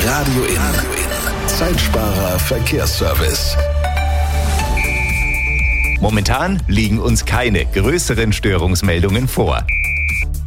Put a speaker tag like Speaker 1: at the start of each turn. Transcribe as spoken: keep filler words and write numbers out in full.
Speaker 1: Radio In. Zeitsparer Verkehrsservice.
Speaker 2: Momentan liegen uns keine größeren Störungsmeldungen vor.